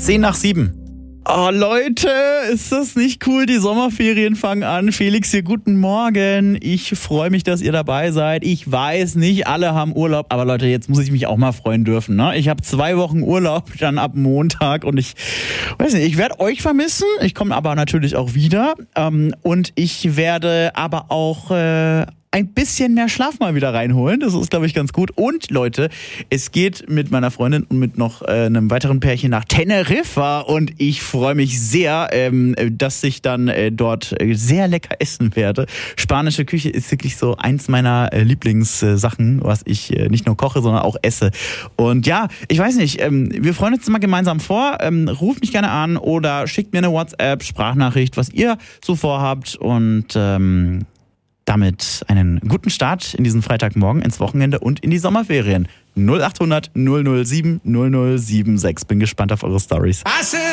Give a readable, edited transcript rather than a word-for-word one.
7:10. Oh Leute, ist das nicht cool? Die Sommerferien fangen an. Felix hier, guten Morgen. Ich freue mich, dass ihr dabei seid. Ich weiß, nicht alle haben Urlaub, aber Leute, jetzt muss ich mich auch mal freuen dürfen. Ne? Ich habe 2 Wochen Urlaub, dann ab Montag und ich weiß nicht, ich werde euch vermissen. Ich komme aber natürlich auch wieder und ich werde aber auch ein bisschen mehr Schlaf mal wieder reinholen. Das ist, glaube ich, ganz gut. Und Leute, es geht mit meiner Freundin und mit noch einem weiteren Pärchen nach Teneriffa und ich freue mich sehr, dass ich dann dort sehr lecker essen werde. Spanische Küche ist wirklich so eins meiner Lieblingssachen, was ich nicht nur koche, sondern auch esse. Und ja, ich weiß nicht, wir freuen uns mal gemeinsam vor. Ruft mich gerne an oder schickt mir eine WhatsApp, Sprachnachricht, was ihr so vorhabt und damit einen guten Start in diesen Freitagmorgen, ins Wochenende und in die Sommerferien. 0800 007 0076. Bin gespannt auf eure Stories.